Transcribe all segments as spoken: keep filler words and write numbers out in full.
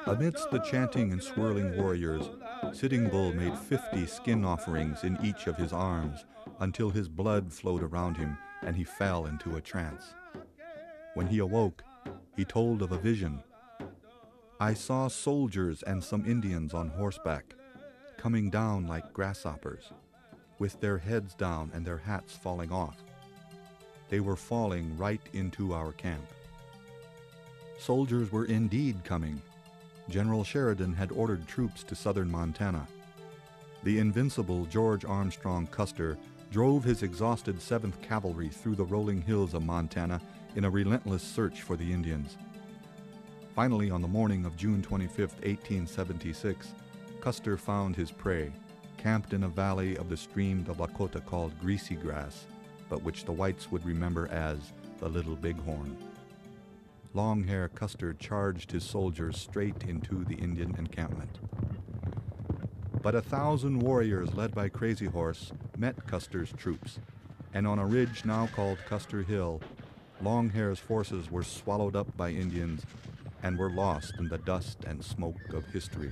Amidst the chanting and swirling warriors, Sitting Bull made fifty skin offerings in each of his arms until his blood flowed around him and he fell into a trance. When he awoke, he told of a vision. I saw soldiers and some Indians on horseback, coming down like grasshoppers, with their heads down and their hats falling off. They were falling right into our camp. Soldiers were indeed coming. General Sheridan had ordered troops to southern Montana. The invincible George Armstrong Custer drove his exhausted seventh Cavalry through the rolling hills of Montana in a relentless search for the Indians. Finally, on the morning of June twenty-fifth, eighteen seventy-six, Custer found his prey, camped in a valley of the stream the Lakota called Greasy Grass, but which the whites would remember as the Little Bighorn. Longhair Custer charged his soldiers straight into the Indian encampment. But a thousand warriors led by Crazy Horse met Custer's troops, and on a ridge now called Custer Hill, Longhair's forces were swallowed up by Indians and were lost in the dust and smoke of history.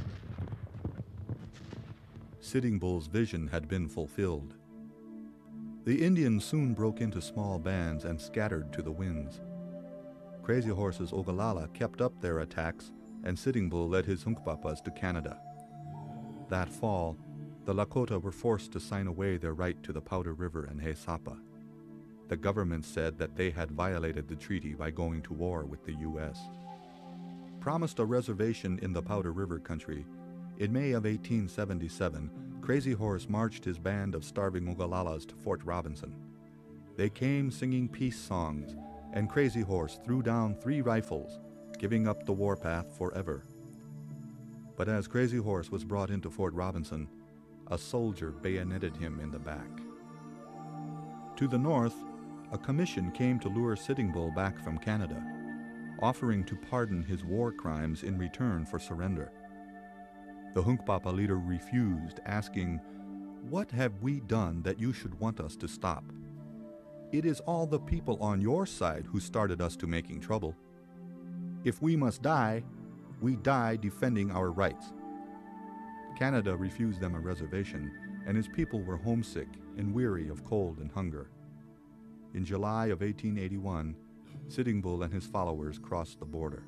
Sitting Bull's vision had been fulfilled. The Indians soon broke into small bands and scattered to the winds. Crazy Horse's Ogallala kept up their attacks, and Sitting Bull led his Hunkpapas to Canada. That fall, the Lakota were forced to sign away their right to the Powder River and Haisapa. The government said that they had violated the treaty by going to war with the U S Promised a reservation in the Powder River country, in May of eighteen seventy-seven, Crazy Horse marched his band of starving Ogallalas to Fort Robinson. They came singing peace songs, and Crazy Horse threw down three rifles, giving up the warpath forever. But as Crazy Horse was brought into Fort Robinson, a soldier bayoneted him in the back. To the north, a commission came to lure Sitting Bull back from Canada, offering to pardon his war crimes in return for surrender. The Hunkpapa leader refused, asking, "What have we done that you should want us to stop? It is all the people on your side who started us to making trouble. If we must die, we die defending our rights." Canada refused them a reservation, and his people were homesick and weary of cold and hunger. In July of eighteen eighty-one, Sitting Bull and his followers crossed the border.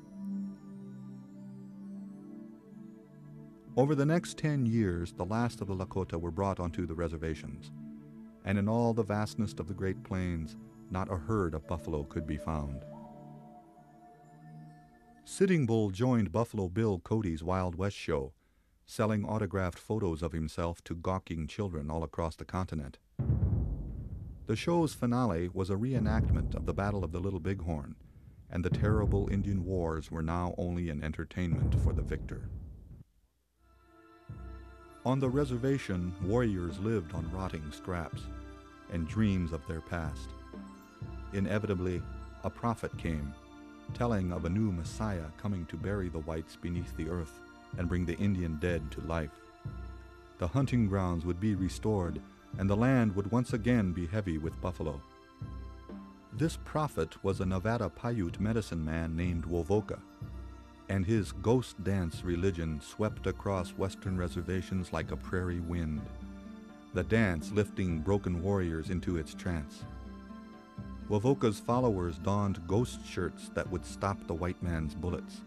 Over the next ten years, the last of the Lakota were brought onto the reservations, and in all the vastness of the Great Plains, not a herd of buffalo could be found. Sitting Bull joined Buffalo Bill Cody's Wild West show, selling autographed photos of himself to gawking children all across the continent. The show's finale was a reenactment of the Battle of the Little Bighorn, and the terrible Indian wars were now only an entertainment for the victor. On the reservation, warriors lived on rotting scraps and dreams of their past. Inevitably, a prophet came, telling of a new Messiah coming to bury the whites beneath the earth and bring the Indian dead to life. The hunting grounds would be restored, and the land would once again be heavy with buffalo. This prophet was a Nevada Paiute medicine man named Wovoka, and his ghost dance religion swept across western reservations like a prairie wind, the dance lifting broken warriors into its trance. Wovoka's followers donned ghost shirts that would stop the white man's bullets.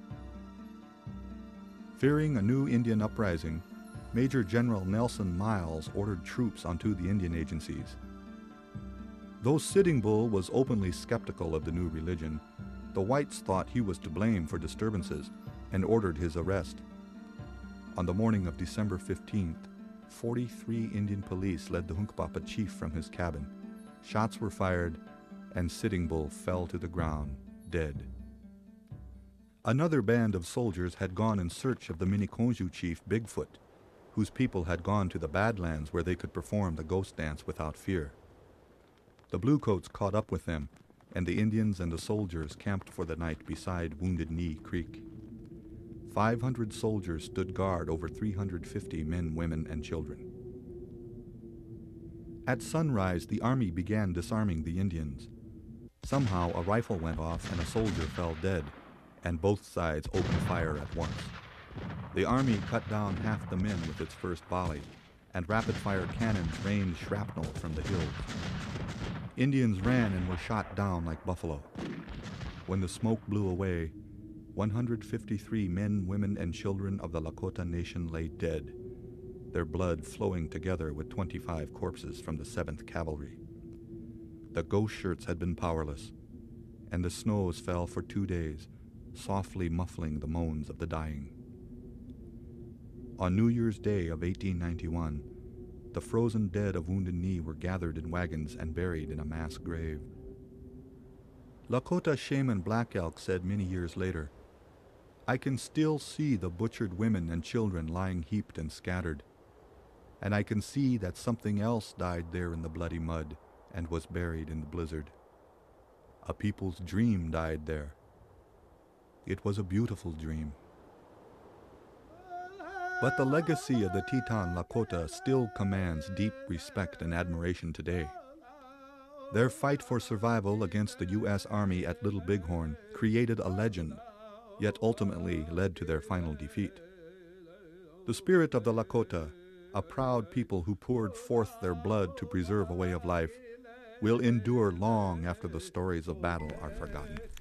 Fearing a new Indian uprising, Major General Nelson Miles ordered troops onto the Indian agencies. Though Sitting Bull was openly skeptical of the new religion, the whites thought he was to blame for disturbances and ordered his arrest. On the morning of December fifteenth, forty-three Indian police led the Hunkpapa chief from his cabin. Shots were fired, and Sitting Bull fell to the ground, dead. Another band of soldiers had gone in search of the Miniconjou chief Bigfoot, whose people had gone to the Badlands where they could perform the ghost dance without fear. The Bluecoats caught up with them, and the Indians and the soldiers camped for the night beside Wounded Knee Creek. Five hundred soldiers stood guard over three hundred fifty men, women, and children. At sunrise, the army began disarming the Indians. Somehow, a rifle went off and a soldier fell dead, and both sides opened fire at once. The army cut down half the men with its first volley, and rapid-fire cannons rained shrapnel from the hills. Indians ran and were shot down like buffalo. When the smoke blew away, one hundred fifty-three men, women, and children of the Lakota Nation lay dead, their blood flowing together with twenty-five corpses from the seventh Cavalry. The ghost shirts had been powerless, and the snows fell for two days, softly muffling the moans of the dying. On New Year's Day of eighteen ninety-one, the frozen dead of Wounded Knee were gathered in wagons and buried in a mass grave. Lakota shaman Black Elk said many years later, "I can still see the butchered women and children lying heaped and scattered, and I can see that something else died there in the bloody mud and was buried in the blizzard. A people's dream died there. It was a beautiful dream." But the legacy of the Teton Lakota still commands deep respect and admiration today. Their fight for survival against the U S Army at Little Bighorn created a legend, yet ultimately led to their final defeat. The spirit of the Lakota, a proud people who poured forth their blood to preserve a way of life, will endure long after the stories of battle are forgotten.